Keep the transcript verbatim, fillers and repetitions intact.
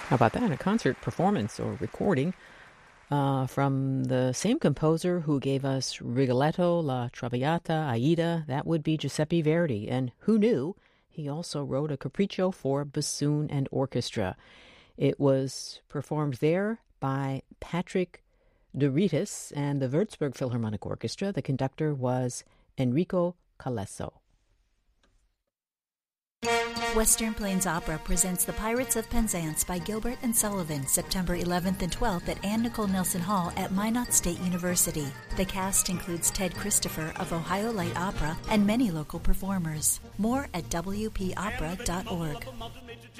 How about that? A concert performance or recording uh, from the same composer who gave us Rigoletto, La Traviata, Aida. That would be Giuseppe Verdi. And who knew? He also wrote a capriccio for bassoon and orchestra. It was performed there by Patrick de Ritis and the Würzburg Philharmonic Orchestra. The conductor was Enrico Calesso. Western Plains Opera presents The Pirates of Penzance by Gilbert and Sullivan, September eleventh and twelfth at Anne Nicole Nelson Hall at Minot State University. The cast includes Ted Christopher of Ohio Light Opera and many local performers. More at W P opera dot org.